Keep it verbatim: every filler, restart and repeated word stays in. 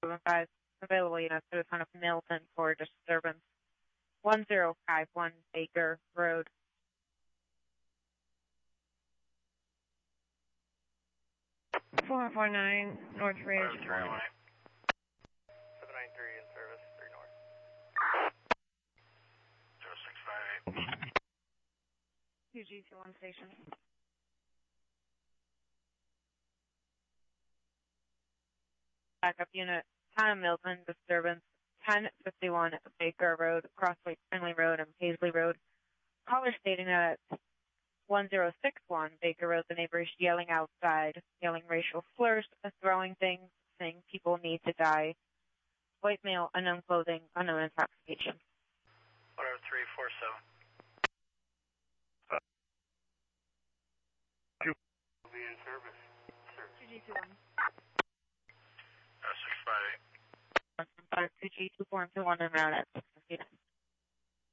seven five. Available units to the town of Milton for disturbance. one zero five one Baker Road. four four nine North Ridge Road. seven nine three in service, three North. zero six five eight. two G two one station. Backup unit, town of Milton, disturbance, ten fifty-one Baker Road, Crossway Finley Road, and Paisley Road. Caller stating that at one zero six one Baker Road, the neighbor is yelling outside, yelling racial slurs, throwing things, saying people need to die. White male, unknown clothing, unknown intoxication. one oh three four seven. Will be in service. two G two one. Uh, six five eight. five two G two four two one and route it.